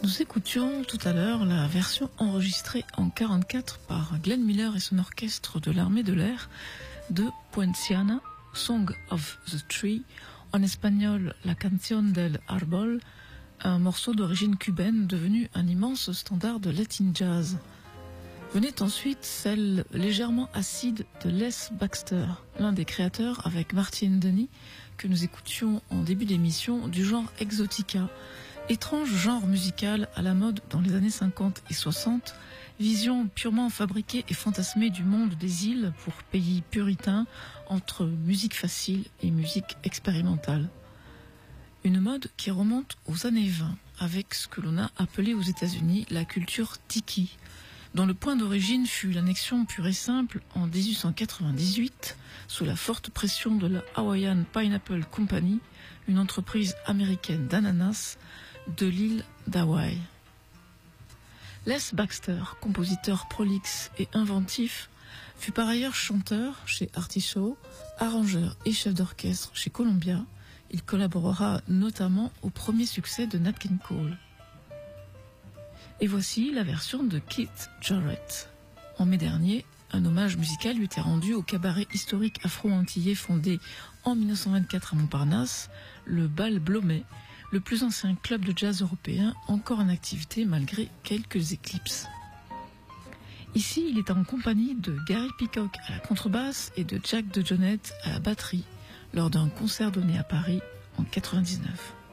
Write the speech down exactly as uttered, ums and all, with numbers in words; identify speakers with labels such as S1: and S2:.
S1: Nous écoutions tout à l'heure la version enregistrée en quarante-quatre par Glenn Miller et son orchestre de l'armée de l'air de Poinciana, Song of the Tree, en espagnol La Canción del Árbol, un morceau d'origine cubaine devenu un immense standard de latin jazz. Venait ensuite celle légèrement acide de Les Baxter, l'un des créateurs avec Martin Denny, que nous écoutions en début d'émission, du genre exotica, étrange genre musical à la mode dans les années cinquante et soixante, vision purement fabriquée et fantasmée du monde des îles pour pays puritains entre musique facile et musique expérimentale. Une mode qui remonte aux années vingt avec ce que l'on a appelé aux États-Unis la culture tiki, dont le point d'origine fut l'annexion pure et simple en dix-huit cent quatre-vingt-dix-huit sous la forte pression de la Hawaiian Pineapple Company, une entreprise américaine d'ananas de l'île d'Hawaï. Les Baxter, compositeur prolixe et inventif, fut par ailleurs chanteur chez Artie Shaw, arrangeur et chef d'orchestre chez Columbia. Il collaborera notamment au premier succès de Nat King Cole. Et voici la version de Keith Jarrett. En mai dernier, un hommage musical lui était rendu au cabaret historique afro-antillais fondé en mille neuf cent vingt-quatre à Montparnasse, le Bal Blomet, le plus ancien club de jazz européen encore en activité malgré quelques éclipses. Ici, il est en compagnie de Gary Peacock à la contrebasse et de Jack DeJohnette à la batterie lors d'un concert donné à Paris en quatre-vingt-dix-neuf.